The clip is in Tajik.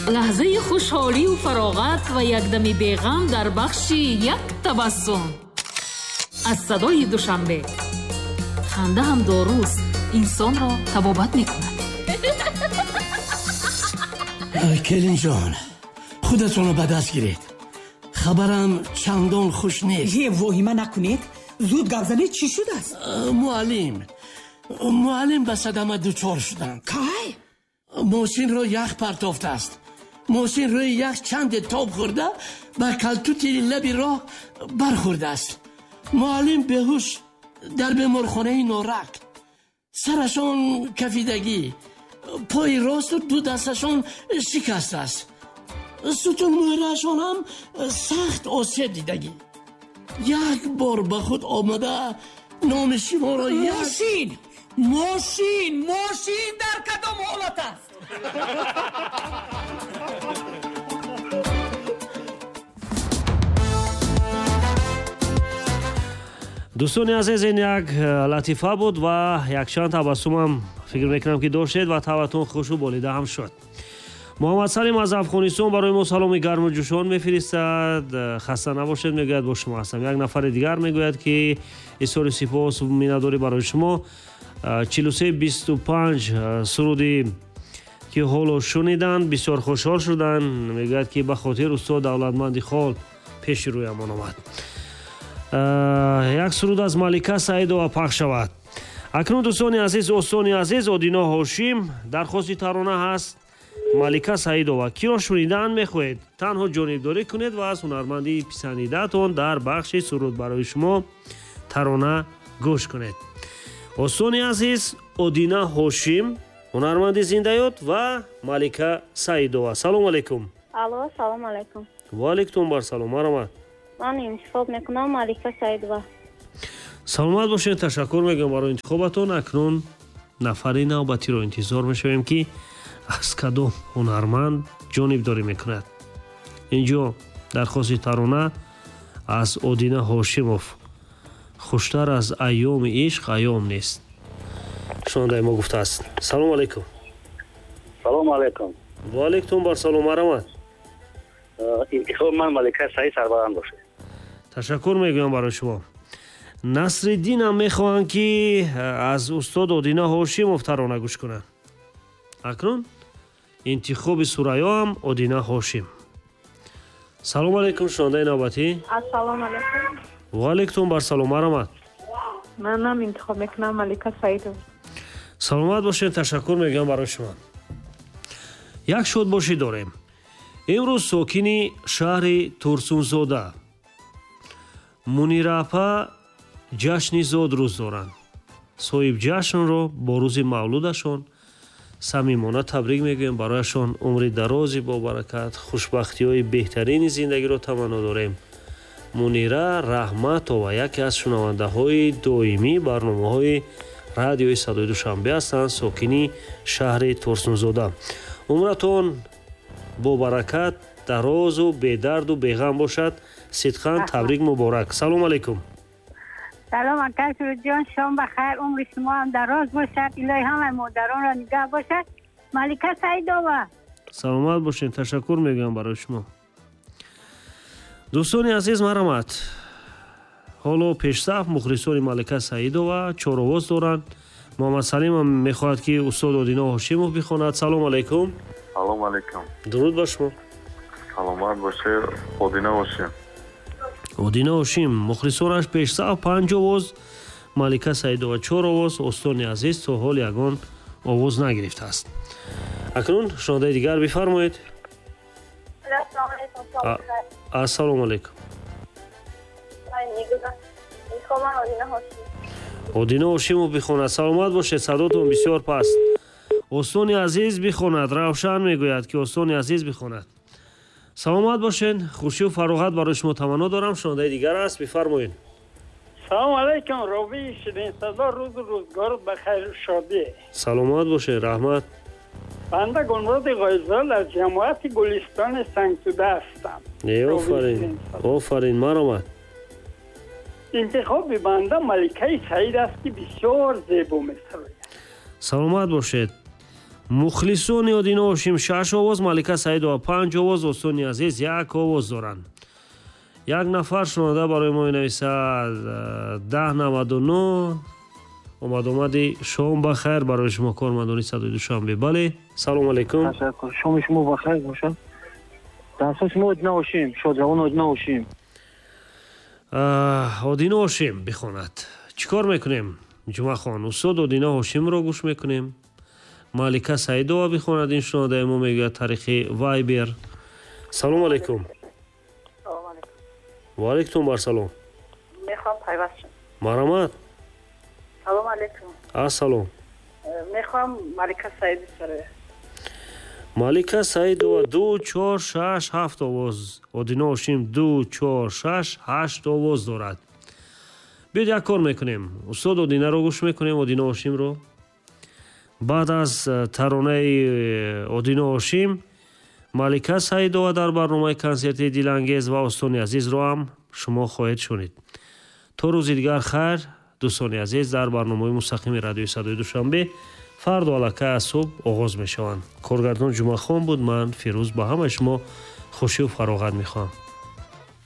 لحظه خوشحالی و فراغت و یک دمی بیغم در بخش یک تبسم از صدای دوشنبه. خنده هم داروست، انسان را طبابت میکند. کلین جان، خودتون رو به دست گیرید. خبرم چندان خوش نیست. واهمه نکنید. زود گپ زنید. چی شده است؟ معلم به صدمه دچار شدن. کی؟ ماشین را یخ پرتافته است. ماشین روی یخ چند تاب خورده به کلتوت لب راه برخورده است. معلم بهوش در بیمارخانه نورک. سرشان کفیدگی، پای راست و دو دستشان شکست است. ستون مهرشان هم سخت آسیب دیدگی. یک بار به خود آمده نام شما را ماشین در کدام حالت است؟ دوستان عزیز، این یک لطیفه بود و یک چند تبسم هم فکر میکنم که داشتید و طبعتون خوش و بالیده هم شد. محمد سلیم از افغانستان برای ما سلام گرم و جوشان میفرستد. خسته نباشید میگوید با شما هستم. یک نفر دیگر میگوید که اظهار سپاس و میناداری برای شما. 4325 سرودی که حالا شنیدن بسیار خوشحال شدن. میگوید که به خاطر استاد دولتمند خال پیش روی امان آمد. یک سرود از ملکه سعیدова پخش شود. اکنون دوستان عزیز، استان عزیز ادینا هاشم درخواست ترانه هست. ملکه سعیدова کی را شنیدن میخواهید تنها جانبداری کنید و از هنرمندی پسندیدتون در بخش سرود برای شما ترانه گوش کنید. استان عزیز ادینا هاشم، هنرمند زنده‌یاد و ملکه سعیدова. سلام علیکم. الو، سلام علیکم. و علیکم بر سلام. مرحبا. من انتخاب میکنم ملکه سعیدова. سلامت باشید. تشکر میگم برای انتخابتون. اکنون نفر نوبتی رو انتظار میشویم که از کدام هنرمند جانبداری میکند. اینجا درخواست ترانه از ادینا هاشموف. خوشتر از ایام عشق ایام نیست. شنونده ما گفته است. سلام علیکم. سلام علیکم. و علیکم بر سلام. مرحبا. انتخاب من ملکه سعید سربلند باشه. تشکر میگم برای شما. نصرالدین هم میخواهند که از استاد ادینا هاشموف ترانه گوش کنند. اکنون انتخاب سرایا هم ادینا هاشم. سلام علیکم. شنونده نوبتی. السلام علیکم. و علیکم بر سلام. مرحبا. منم انتخاب میکنم ملکه سعیدова. سلامت باشید. تشکر میگم برای شما. یک شد باشی داریم. امروز ساکنی شهر ترسونزاده منیراپا جشن زاد روز دارند. صاحب جشن را با روز مولودشان صمیمانه تبریک میگویم. برایشان عمر درازی با برکت، خوشبختی های بهترین زندگی را تمنا داریم. منیره رحمتова یکی از شنونده های دائمی برنامه های رادیوی صدای دوشنبه هستند. ساکنی شهر ترسونزاده. عمرتان با برکت، دراز و بدرد و بیغم باشد. صدقاً تبریک مبارک. سلام علیکم. سلام علیکم جان، شما بخیر، عمر شما هم دراز باشد، الهی همه مادران را نگه باشد. ملکه سعیدова. سلامت باشین. تشکر میگم برای شما. دوستان عزیز مرحمت. حالا پیشصف مخلصان ملکه سعیدова چهار آواز دارند. محمد سلیم هم میخواهد که استاد ادینا هاشموف بخواند. سلام علیکم. سلام علیکم. درود بر شما. سلامت باشه. ادینا هاشم. ادینا هاشم مخلصانش پیشصف 5 آواز، ملکه سعیدова 4 آواز. استان عزیز تا حال یگان آواز نگرفته است. اکنون شنونده دیگر بفرمایید. السلام علیکم. ادینا هاشموف بخواند. سلامت باشید. صداتون بسیار پست. استان عزیز بخواند. روشن میگوید که استان عزیز بخواند. سلامت باشین. خوشی و فراغت برای شما تمنا دارم. شنونده دیگر است. بفرمایید. سلام علیکم. راوی شدین صدا روز روزگار بخیر و شادی. سلامت باشه. رحمت. بنده گلمراد غایزال از جماعت گلستان سنگسوده هستم. آفرین. آفرین. مرحمت. انتخاب بنده ملکه سعید است که بسیار زیبا می‌شود. سلامت باشید. мухлисони Одина Ҳошим 6 овоз, Малика Саидова 5 овоз, Осони Азиз 1 овоз доранд. як нафар шунонда барои мо менависад 1099. омадомади шом бахайр барои шумо кормандони Садои Душанбе. бале, салом алейкум. шоми шумо бахайр бошад. дарсо шумо Одина Ҳошим, шодравон Одина Ҳошим. Одина Ҳошим бихонад. чӣ кор мекунем? ҷумъахон устод Одина Ҳошимро гӯш мекунем. Малика Саидова бихонад. ин шунондаи мо мегӯяд тариқи Вайбер. салом алейкум. салом алейкум. ва алейкум барсалом. мехоҳам пайваст шум. марамат. салом алейкум. ассалом. мехоҳам Малика Саиди сароя. Малика Саидова 2 4 6 7 овоз. Одина Ҳошим 2 4 6 8 овоз дорад. биёд як кор мекунем. устод Одинаро гӯш мекунем, Одина Ҳошимро. баъд аз таронаи Одина Ҳошим Малика Саидова дар барномаи консерти Дилангез ва Остони Азизро ҳам шумо хоҳед шунид. то рӯзи дигар хайр дӯстони азиз. дар барномаи мустақими радиои Садои Душанбе фарду аллакай аз субҳ оғоз мешаванд. коргардон Ҷумъахон буд. ман Фирӯз ба ҳамаи шумо хушию фароғат мехоҳам.